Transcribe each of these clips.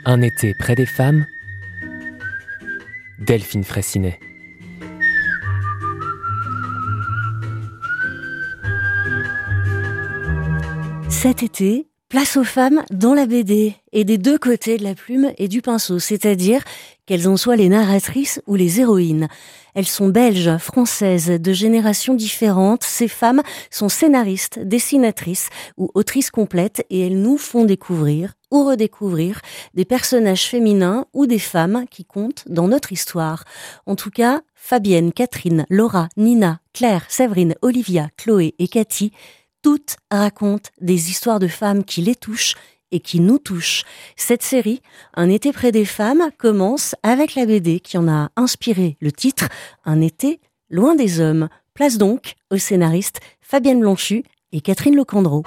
Un été près des femmes, Delphine Fraissinet. Cet été, place aux femmes dans la BD, et des deux côtés de la plume et du pinceau, c'est-à-dire qu'elles en soient les narratrices ou les héroïnes. Elles sont belges, françaises, de générations différentes. Ces femmes sont scénaristes, dessinatrices ou autrices complètes, et elles nous font découvrir ou redécouvrir des personnages féminins ou des femmes qui comptent dans notre histoire. En tout cas, Fabienne, Catherine, Laura, Nina, Claire, Séverine, Olivia, Chloé et Cathy, toutes racontent des histoires de femmes qui les touchent et qui nous touchent. Cette série, Un été près des femmes, commence avec la BD qui en a inspiré le titre, Un été loin des hommes. Place donc aux scénaristes Fabienne Blanchu et Catherine Lecandreau.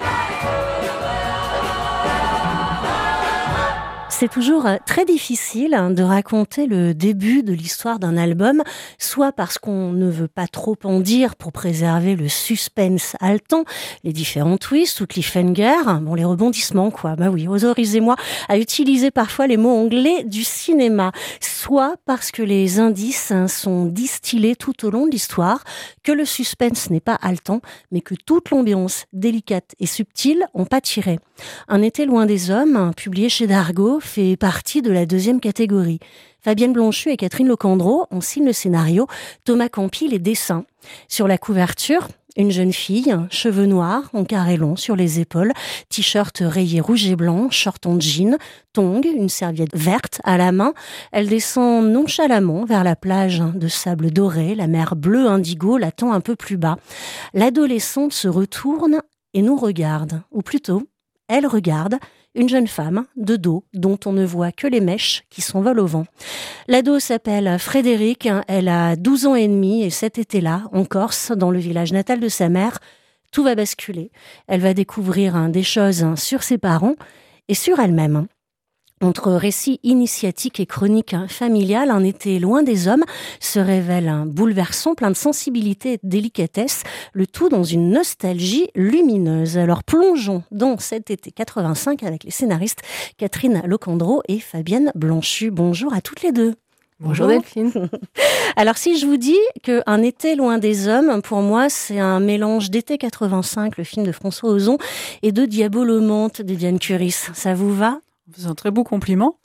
C'est toujours très difficile de raconter le début de l'histoire d'un album, soit parce qu'on ne veut pas trop en dire pour préserver le suspense haletant, les différents twists ou cliffhangers, les rebondissements quoi. Bah oui, autorisez-moi à utiliser parfois les mots anglais du cinéma, soit parce que les indices sont distillés tout au long de l'histoire, que le suspense n'est pas haletant, mais que toute l'ambiance délicate et subtile en pâtirait. Un été loin des hommes, publié chez Dargaud, fait partie de la deuxième catégorie. Fabienne Blanchu et Catherine Lecandreau en signent le scénario, Thomas Campi les dessins. Sur la couverture, une jeune fille, cheveux noirs, en carré long sur les épaules, t-shirt rayé rouge et blanc, short en jean, tongs, une serviette verte à la main. Elle descend nonchalamment vers la plage de sable doré, la mer bleue indigo l'attend un peu plus bas. L'adolescente se retourne et nous regarde, ou plutôt, elle regarde une jeune femme de dos dont on ne voit que les mèches qui s'envolent au vent. L'ado s'appelle Frédéric, elle a 12 ans et demi et cet été-là, en Corse, dans le village natal de sa mère, tout va basculer. Elle va découvrir des choses sur ses parents et sur elle-même. Entre récits initiatiques et chroniques familiales, Un été loin des hommes se révèle bouleversant, plein de sensibilité et de délicatesse, le tout dans une nostalgie lumineuse. Alors plongeons dans cet été 85 avec les scénaristes Catherine Lecandreau et Fabienne Blanchu. Bonjour à toutes les deux. Bonjour Delphine. Alors si je vous dis que Un été loin des hommes, pour moi c'est un mélange d'été 85, le film de François Ozon, et de Diabolomante de Diane Curis, ça vous va ? C'est un très beau compliment.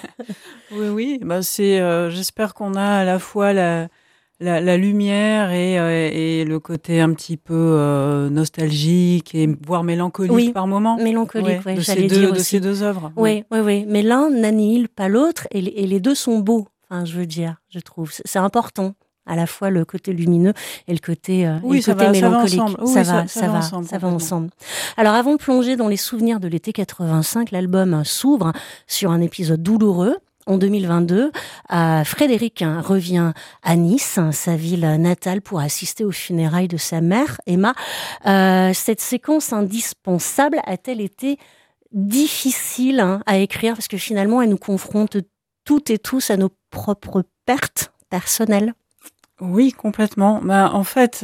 Oui. J'espère qu'on a à la fois la lumière et le côté un petit peu nostalgique et voire mélancolique par moments. Mélancolique, de ces deux œuvres. Oui. Mais l'un n'annihile pas l'autre et les deux sont beaux. Enfin, je trouve. C'est important. À la fois le côté lumineux et le côté, mélancolique. Ça va ensemble. Alors, avant de plonger dans les souvenirs de l'été 85, l'album s'ouvre sur un épisode douloureux. En 2022, Frédéric revient à Nice, sa ville natale, pour assister aux funérailles de sa mère, Emma. Cette séquence indispensable a-t-elle été difficile à écrire? Parce que finalement, elle nous confronte toutes et tous à nos propres pertes personnelles. Oui, complètement. En fait,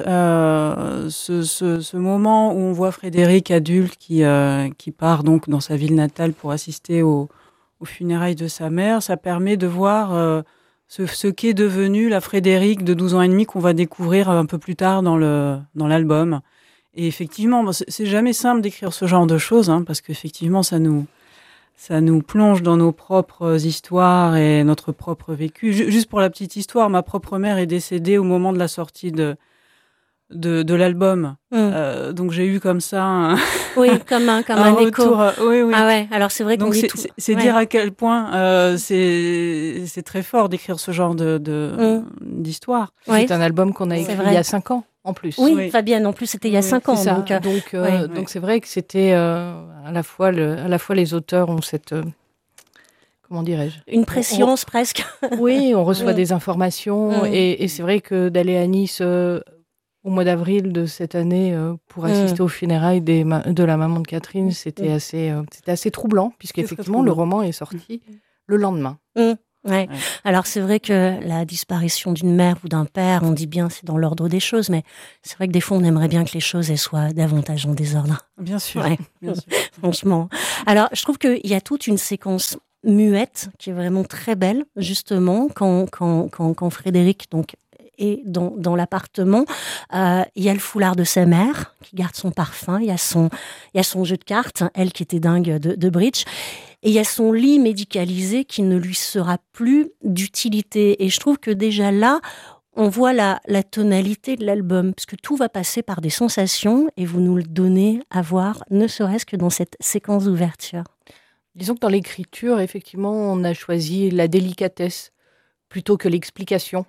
ce moment où on voit Frédéric adulte qui part donc dans sa ville natale pour assister aux funérailles de sa mère, ça permet de voir ce qu'est devenu la Frédéric de 12 ans et demi qu'on va découvrir un peu plus tard dans l'album. Et effectivement, c'est jamais simple d'écrire ce genre de choses, parce qu'effectivement, ça nous plonge dans nos propres histoires et notre propre vécu. Juste pour la petite histoire, ma propre mère est décédée au moment de la sortie de l'album. Donc j'ai eu comme ça comme un retour, écho. Oui. Ah ouais, alors c'est vrai qu'on dit tout. C'est dire à quel point c'est très fort d'écrire ce genre d'histoire. C'est un album qu'on a écrit il y a 5 ans. En plus. Oui, Fabienne, en plus c'était il y a 5 ans. Donc c'est vrai que c'était à la fois les auteurs ont cette comment dirais-je, une préscience presque. Oui, on reçoit des informations et c'est vrai que d'aller à Nice au mois d'avril de cette année pour assister aux funérailles de la maman de Catherine, c'était assez troublant puisqu'effectivement le roman est sorti le lendemain. Ouais. Alors c'est vrai que la disparition d'une mère ou d'un père, on dit bien c'est dans l'ordre des choses, mais c'est vrai que des fois on aimerait bien que les choses soient davantage en désordre. Bien sûr. Bien sûr. Franchement. Alors je trouve qu'il y a toute une séquence muette qui est vraiment très belle, justement, quand Frédéric donc est dans l'appartement. Il y a le foulard de sa mère qui garde son parfum, il y a son jeu de cartes, elle qui était dingue de bridge, et il y a son lit médicalisé qui ne lui sera plus d'utilité. Et je trouve que déjà là, on voit la tonalité de l'album, parce que tout va passer par des sensations, et vous nous le donnez à voir, ne serait-ce que dans cette séquence d'ouverture. Disons que dans l'écriture, effectivement, on a choisi la délicatesse plutôt que l'explication,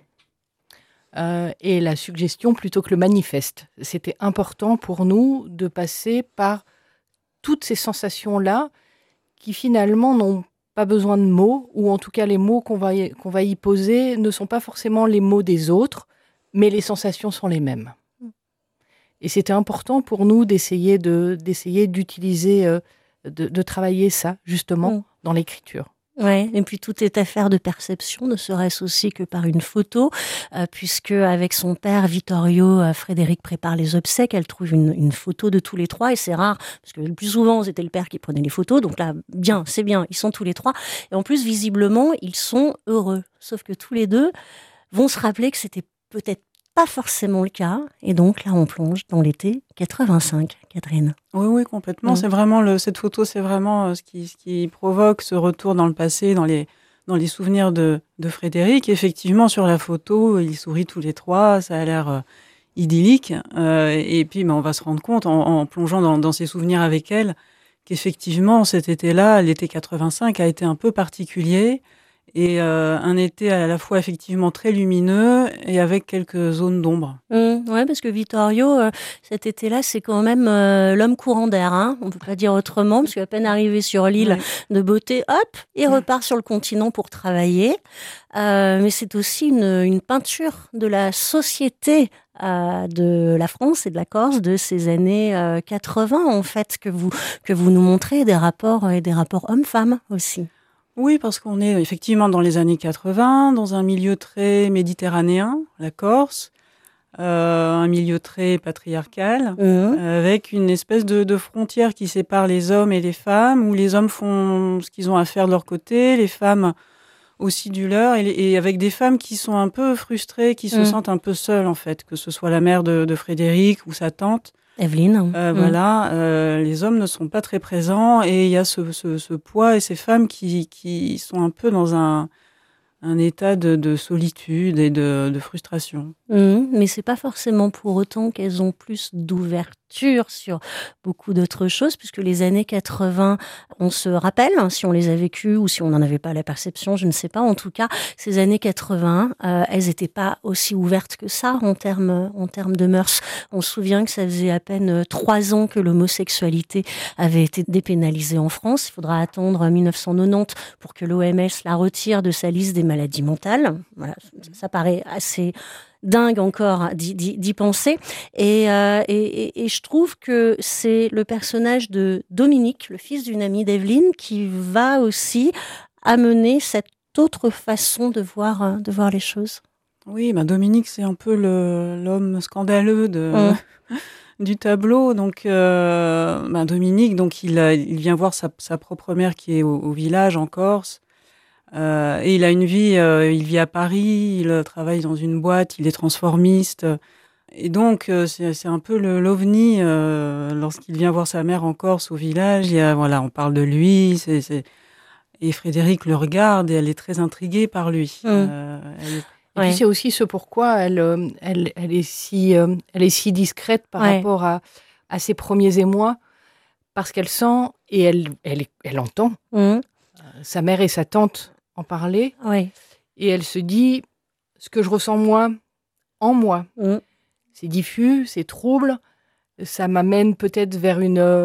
et la suggestion plutôt que le manifeste. C'était important pour nous de passer par toutes ces sensations-là qui finalement n'ont pas besoin de mots, ou en tout cas les mots qu'on va y poser ne sont pas forcément les mots des autres, mais les sensations sont les mêmes. Et c'était important pour nous d'essayer d'utiliser, de travailler ça, justement, dans l'écriture. Ouais, et puis tout est affaire de perception, ne serait-ce aussi que par une photo, puisque avec son père Vittorio, Frédéric prépare les obsèques, elle trouve une photo de tous les trois, et c'est rare, parce que le plus souvent c'était le père qui prenait les photos, donc là, c'est bien, ils sont tous les trois, et en plus visiblement ils sont heureux, sauf que tous les deux vont se rappeler que c'était peut-être pas forcément le cas, et donc là on plonge dans l'été 85, Catherine. Oui, complètement. C'est vraiment cette photo, c'est vraiment ce qui provoque ce retour dans le passé, dans les souvenirs de Frédéric. Effectivement, sur la photo, ils sourient tous les trois, ça a l'air idyllique. Et puis, on va se rendre compte, en plongeant dans ses souvenirs avec elle, qu'effectivement, cet été-là, l'été 85, a été un peu particulier. Et un été à la fois effectivement très lumineux et avec quelques zones d'ombre. Ouais, parce que Vittorio, cet été-là, c'est quand même l'homme courant d'air. Hein, on ne peut pas dire autrement, parce qu'à peine arrivé sur l'île de beauté, hop, il repart sur le continent pour travailler. Mais c'est aussi une peinture de la société de la France et de la Corse de ces années 80, en fait, que vous nous montrez, des rapports hommes-femmes aussi. Oui, parce qu'on est effectivement dans les années 80, dans un milieu très méditerranéen, la Corse, un milieu très patriarcal, avec une espèce de frontière qui sépare les hommes et les femmes, où les hommes font ce qu'ils ont à faire de leur côté, les femmes aussi du leur, et avec des femmes qui sont un peu frustrées, qui se sentent un peu seules en fait, que ce soit la mère de Frédéric ou sa tante. Evelyne. Les hommes ne sont pas très présents et il y a ce poids et ces femmes qui sont un peu dans un état de solitude et de frustration. Mais c'est pas forcément pour autant qu'elles ont plus d'ouverture sur beaucoup d'autres choses, puisque les années 80, on se rappelle, si on les a vécues ou si on n'en avait pas la perception, je ne sais pas. En tout cas, ces années 80, elles n'étaient pas aussi ouvertes que ça en termes de mœurs. On se souvient que ça faisait à peine 3 ans que l'homosexualité avait été dépénalisée en France. Il faudra attendre 1990 pour que l'OMS la retire de sa liste des maladies mentales. Voilà, ça paraît assez dingue encore d'y penser. Et je trouve que c'est le personnage de Dominique, le fils d'une amie d'Evelyne, qui va aussi amener cette autre façon de voir les choses. Oui, Dominique, c'est un peu l'homme scandaleux du tableau. Donc, Dominique, donc il vient voir sa propre mère qui est au village en Corse. Et il a une vie, il vit à Paris, il travaille dans une boîte, il est transformiste. Et donc, c'est un peu l'ovni lorsqu'il vient voir sa mère en Corse au village. On parle de lui, et Frédéric le regarde et elle est très intriguée par lui. Et puis c'est aussi ce pourquoi elle est si discrète par rapport à ses premiers émois, parce qu'elle sent et elle entend sa mère et sa tante en parler, et elle se dit, ce que je ressens moi, en moi, c'est diffus, c'est trouble, ça m'amène peut-être vers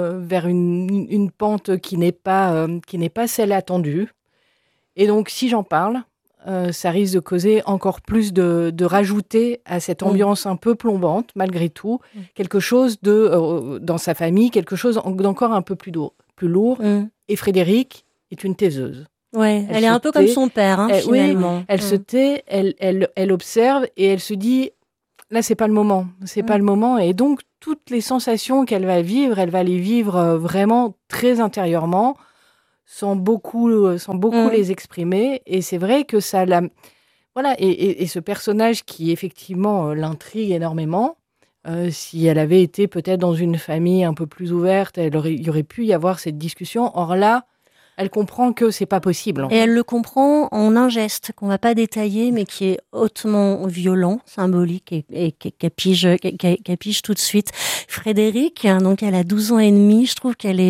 une pente qui n'est pas celle attendue, et donc si j'en parle, ça risque de causer encore plus de rajouter à cette ambiance un peu plombante, malgré tout, quelque chose dans sa famille, quelque chose d'encore un peu plus lourd. Et Frédéric est une taiseuse. Ouais, elle est un peu comme son père, finalement. Oui, elle se tait, elle observe et elle se dit, là, c'est pas le moment. C'est pas le moment. Et donc, toutes les sensations qu'elle va vivre, elle va les vivre vraiment très intérieurement, sans beaucoup les exprimer. Et c'est vrai que ça l'a... Voilà, et ce personnage qui, effectivement, l'intrigue énormément, si elle avait été peut-être dans une famille un peu plus ouverte, il y aurait pu y avoir cette discussion. Or là, elle comprend que c'est pas possible. Et elle le comprend en un geste qu'on va pas détailler, mais qui est hautement violent, symbolique et qu'elle pige tout de suite. Frédéric, donc elle a 12 ans et demi, je trouve qu'elle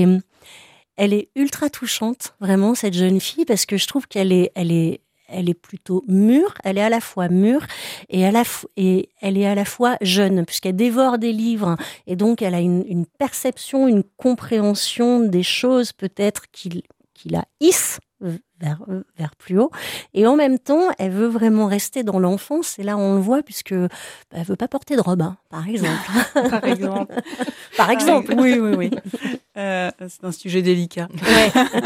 est ultra touchante, vraiment, cette jeune fille, parce que je trouve qu'elle est plutôt mûre. Elle est à la fois mûre et elle est à la fois jeune, puisqu'elle dévore des livres, et donc elle a une perception, une compréhension des choses peut-être qui la hisse vers plus haut. Et en même temps, elle veut vraiment rester dans l'enfance. Et là, on le voit, puisque elle veut pas porter de robe, par exemple. Par exemple. Par exemple. Oui. C'est un sujet délicat. Ouais.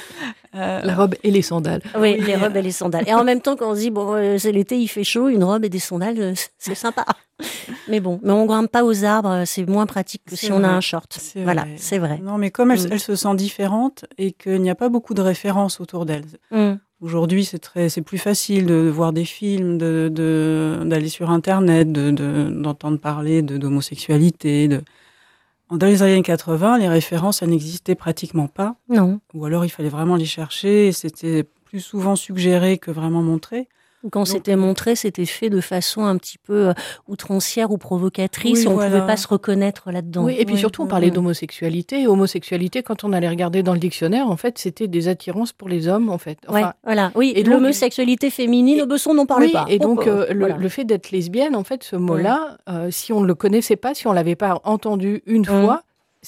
La robe et les sandales. Oui, les robes et les sandales. Et en même temps, quand on se dit, c'est l'été, il fait chaud, une robe et des sandales, c'est sympa. Mais on grimpe pas aux arbres, c'est moins pratique que si on a un short. Voilà, c'est vrai. Non, mais comme elle se sent différente et qu'il n'y a pas beaucoup de références autour d'elle. Aujourd'hui, c'est plus facile de voir des films, d'aller sur Internet, d'entendre parler d'homosexualité. Dans les années 80, les références, elles n'existaient pratiquement pas. Non. Ou alors, il fallait vraiment les chercher. Et c'était plus souvent suggéré que vraiment montré. Quand c'était montré, c'était fait de façon un petit peu outrancière ou provocatrice. On ne pouvait pas se reconnaître là-dedans. Oui, et puis surtout, on parlait d'homosexualité. Et homosexualité, quand on allait regarder dans le dictionnaire, en fait, c'était des attirances pour les hommes, en fait. Enfin, voilà. Oui, et l'homosexualité féminine, Besson n'en parlait pas. Et donc, le fait d'être lesbienne, en fait, ce mot-là, si on ne le connaissait pas, si on ne l'avait pas entendu une fois,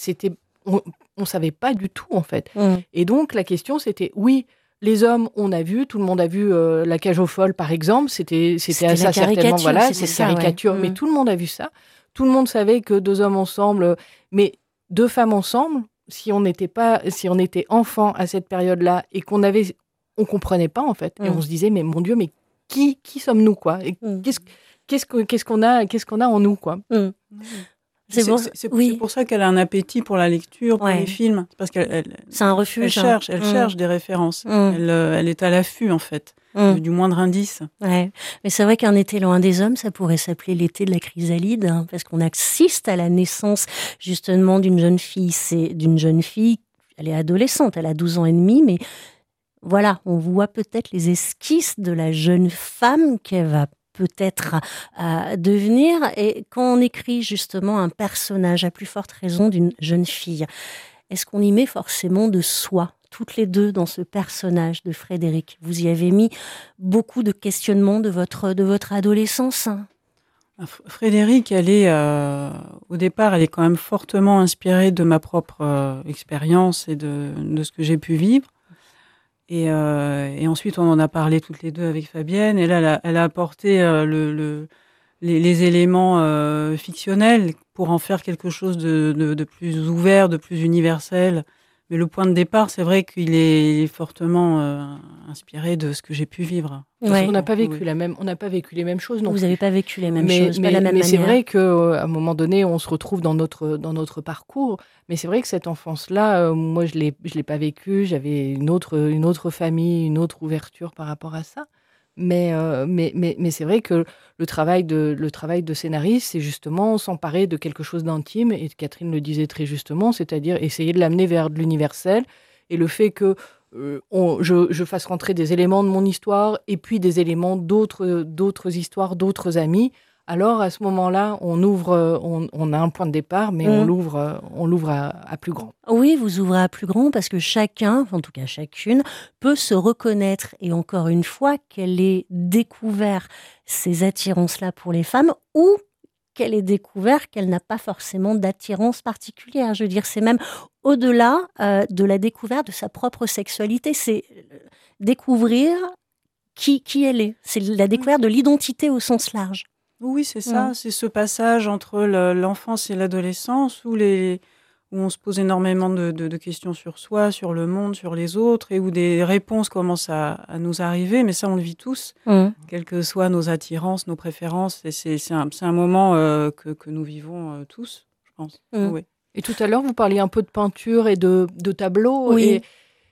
on ne savait pas du tout, en fait. Et donc, la question, c'était, oui, les hommes, on a vu, tout le monde a vu La Cage aux folles, par exemple. C'était ça, certainement. Voilà, c'est une caricature. Mais tout le monde a vu ça. Tout le monde savait que deux hommes ensemble, mais deux femmes ensemble, si on était enfant à cette période-là et qu'on comprenait pas, en fait. Et on se disait, mais mon Dieu, mais qui sommes-nous, quoi? Et qu'est-ce qu'on a en nous, quoi? C'est pour ça qu'elle a un appétit pour la lecture, pour les films. Parce c'est un refuge. Elle cherche des références. Elle est à l'affût, en fait, du moindre indice. Ouais. Mais c'est vrai qu'un été loin des hommes, ça pourrait s'appeler l'été de la chrysalide, parce qu'on assiste à la naissance, justement, d'une jeune fille. Elle est adolescente, elle a 12 ans et demi, mais voilà, on voit peut-être les esquisses de la jeune femme qu'elle va peut-être devenir. Et quand on écrit justement un personnage, à plus forte raison d'une jeune fille, est-ce qu'on y met forcément de soi, toutes les deux, dans ce personnage de Frédéric? Vous y avez mis beaucoup de questionnements de votre adolescence. Frédéric, au départ, elle est quand même fortement inspirée de ma propre expérience et de ce que j'ai pu vivre. Et ensuite, on en a parlé toutes les deux avec Fabienne. Et là, elle a apporté les éléments fictionnels pour en faire quelque chose de plus ouvert, de plus universel. Mais le point de départ, c'est vrai qu'il est fortement inspiré de ce que j'ai pu vivre. Parce qu'on n'a pas vécu on n'a pas vécu les mêmes choses. Vous n'avez pas vécu les mêmes choses, pas la même manière. Mais c'est vrai qu'à un moment donné, on se retrouve dans notre parcours. Mais c'est vrai que cette enfance-là, moi, je l'ai pas vécue. J'avais une autre famille, une autre ouverture par rapport à ça. Mais c'est vrai que le travail de scénariste, c'est justement s'emparer de quelque chose d'intime, et Catherine le disait très justement, c'est-à-dire essayer de l'amener vers de l'universel, et le fait que je fasse rentrer des éléments de mon histoire et puis des éléments d'autres histoires, d'autres amis. Alors à ce moment-là, on a un point de départ, mais on l'ouvre à plus grand. Oui, vous ouvrez à plus grand parce que chacun, en tout cas chacune, peut se reconnaître. Et encore une fois, qu'elle ait découvert ces attirances-là pour les femmes ou qu'elle ait découvert qu'elle n'a pas forcément d'attirance particulière. Je veux dire, c'est même au-delà de la découverte de sa propre sexualité. C'est découvrir qui elle est. C'est la découverte de l'identité au sens large. Oui, c'est ça. C'est ce passage entre l'enfance et l'adolescence où on se pose énormément de questions sur soi, sur le monde, sur les autres, et où des réponses commencent à nous arriver. Mais ça, on le vit tous, quelles que soient nos attirances, nos préférences. Et c'est un moment que nous vivons tous, je pense. Oui. Et tout à l'heure, vous parliez un peu de peinture et de tableaux. Oui.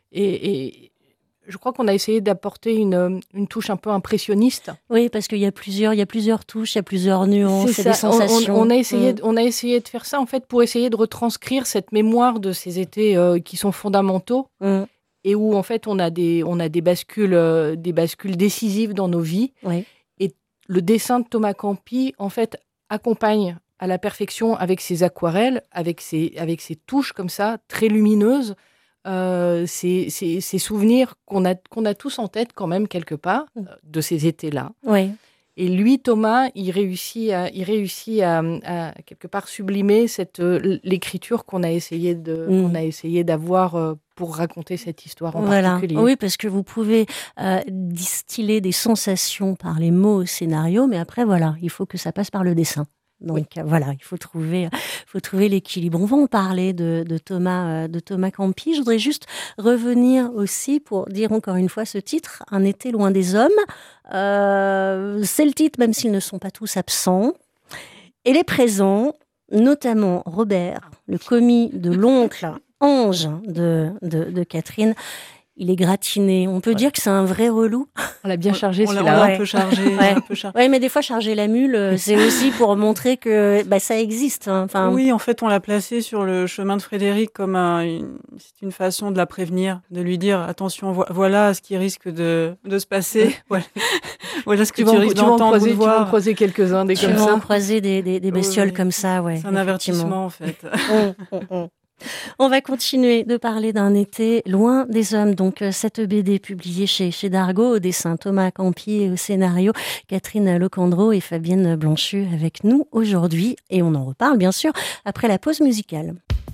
Et je crois qu'on a essayé d'apporter une touche un peu impressionniste. Oui, parce qu'il y a plusieurs touches, il y a plusieurs nuances, et des sensations. On a essayé de faire ça, en fait, pour essayer de retranscrire cette mémoire de ces étés qui sont fondamentaux et où, en fait, on a des bascules décisives dans nos vies. Oui. Et le dessin de Thomas Campi, en fait, accompagne à la perfection avec ses aquarelles, avec ses touches comme ça, très lumineuses, ces souvenirs qu'on a tous en tête quand même quelque part de ces étés-là. Oui. Et lui, Thomas, il réussit à quelque part sublimer l'écriture qu'on a essayé d'avoir pour raconter cette histoire en particulier. Oui, parce que vous pouvez distiller des sensations par les mots au scénario, mais après, il faut que ça passe par le dessin. Donc il faut trouver l'équilibre. On va en parler de Thomas Campi. Je voudrais juste revenir aussi pour dire encore une fois ce titre, Un été loin des hommes. C'est le titre, même s'ils ne sont pas tous absents. Et les présents, notamment Robert, le commis de l'oncle Ange de Catherine. Il est gratiné. On peut dire que c'est un vrai relou. On l'a bien chargé celui-là. On l'a un peu chargé. Oui, mais des fois, charger la mule, c'est aussi pour montrer que ça existe. Oui, en fait, on l'a placé sur le chemin de Frédéric comme c'est une façon de la prévenir, de lui dire attention, voilà ce qui risque de se passer. Voilà ce que tu risques d'entendre ou de voir. Tu vas en croiser quelques-uns comme ça. Tu vas en croiser des bestioles comme ça, ouais. C'est un avertissement, en fait. On va continuer de parler d'un été loin des hommes. Donc, cette BD publiée chez Dargaud, au dessin Thomas Campi et au scénario Catherine Locandro et Fabienne Blanchu avec nous aujourd'hui. Et on en reparle, bien sûr, après la pause musicale.